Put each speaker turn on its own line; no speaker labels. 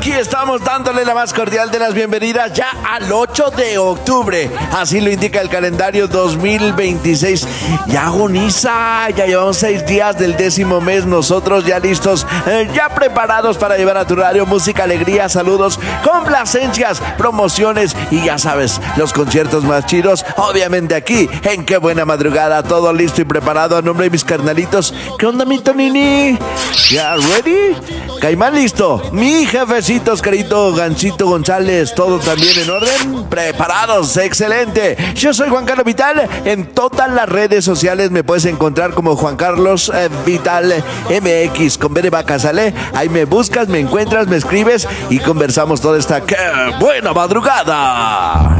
Aquí estamos dándole la más cordial de las bienvenidas ya al 8 de octubre. Así lo indica el calendario 2026. Ya agoniza, ya llevamos 6 días del 10º mes. Nosotros ya listos, ya preparados para llevar a tu radio música, alegría, saludos, complacencias, promociones y ya sabes, los conciertos más chidos. Obviamente aquí, en Qué Buena Madrugada, todo listo y preparado a nombre de mis carnalitos. ¿Qué onda, mi Tonini? ¿Ya ready? Caimán listo. Mi jefecito Oscarito Gancito González, todo también en orden. Preparados, excelente. Yo soy Juan Carlos Vital. En todas las redes sociales me puedes encontrar como Juan Carlos Vital MX con B de vaca, ¿sale? Ahí me buscas, me encuentras, me escribes y conversamos toda esta Qué Buena Madrugada.